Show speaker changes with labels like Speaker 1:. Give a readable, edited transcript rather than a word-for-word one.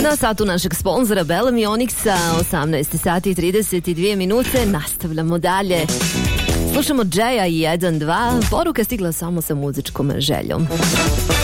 Speaker 1: Na satu našeg sponzora Bellamy Onyxa 18 sati i 32 minute. Nastavljamo dalje. Slušamo Jaya i 1-2. Poruka stigla samo sa muzičkom željom.